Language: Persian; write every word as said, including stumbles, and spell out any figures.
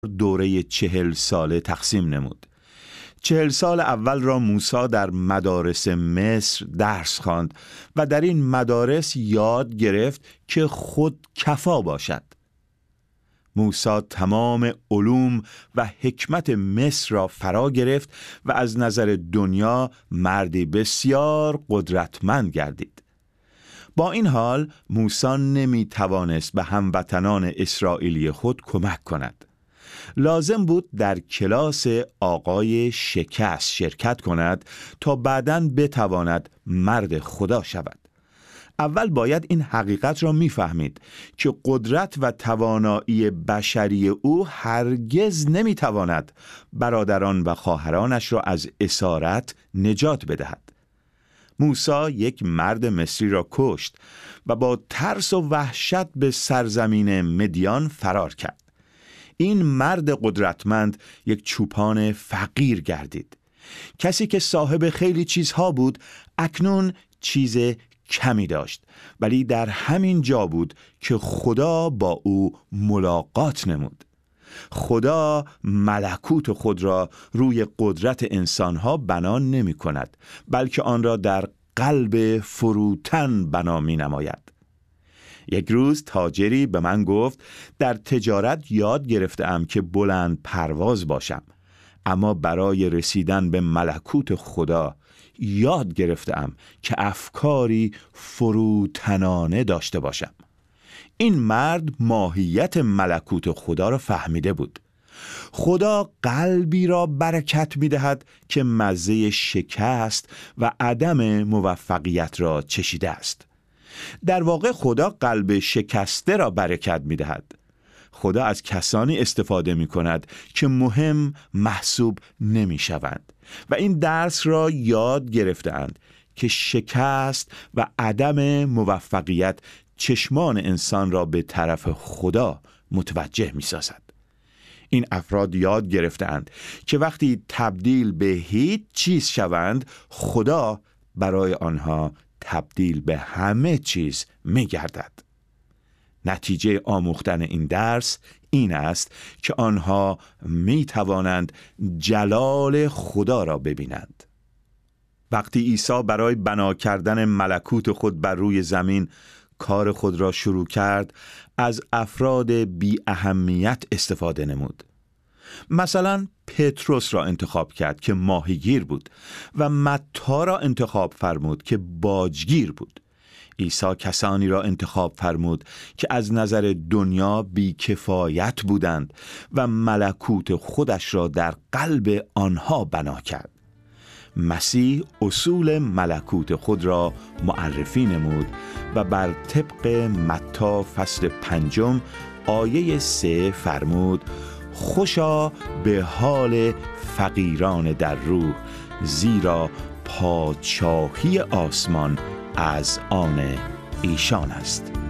دوره چهل ساله تقسیم نمود. چهل سال اول را موسی در مدارس مصر درس خواند و در این مدارس یاد گرفت که خود کفا باشد. موسی تمام علوم و حکمت مصر را فرا گرفت و از نظر دنیا مردی بسیار قدرتمند گردید. با این حال موسی نمی توانست به هموطنان اسرائیلی خود کمک کند. لازم بود در کلاس آقای شکست شرکت کند تا بعداً بتواند مرد خدا شود. اول باید این حقیقت را می‌فهمید که قدرت و توانایی بشری او هرگز نمی‌تواند برادران و خواهرانش را از اسارت نجات بدهد. موسی یک مرد مصری را کشت و با ترس و وحشت به سرزمین مدیان فرار کرد. این مرد قدرتمند یک چوپان فقیر گردید. کسی که صاحب خیلی چیزها بود اکنون چیز کمی داشت، ولی در همین جا بود که خدا با او ملاقات نمود. خدا ملکوت خود را روی قدرت انسانها بنا نمی کند، بلکه آن را در قلب فروتن بنا می نماید. یک روز تاجری به من گفت در تجارت یاد گرفتم که بلند پرواز باشم، اما برای رسیدن به ملکوت خدا یاد گرفتم که افکاری فروتنانه داشته باشم. این مرد ماهیت ملکوت خدا را فهمیده بود. خدا قلبی را برکت می دهد که مزه شکست و عدم موفقیت را چشیده است. در واقع خدا قلب شکسته را برکت می دهد. خدا از کسانی استفاده می کند که مهم محسوب نمی شوند و این درس را یاد گرفتند که شکست و عدم موفقیت چشمان انسان را به طرف خدا متوجه می سازد. این افراد یاد گرفتند که وقتی تبدیل به هیچ چیز شوند، خدا برای آنها تبدیل به همه چیز می گردد. نتیجه آموختن این درس این است که آنها می توانند جلال خدا را ببینند. وقتی عیسی برای بنا کردن ملکوت خود بر روی زمین کار خود را شروع کرد، از افراد بی اهمیت استفاده نمود. مثلا پتروس را انتخاب کرد که ماهیگیر بود و متی را انتخاب فرمود که باجگیر بود. عیسی کسانی را انتخاب فرمود که از نظر دنیا بی‌کفایت بودند و ملکوت خودش را در قلب آنها بنا کرد. مسیح اصول ملکوت خود را معرفی نمود و بر طبق متی فصل پنجم آیه سه فرمود: خوشا به حال فقیران در روح، زیرا پادشاهی آسمان از آن ایشان است.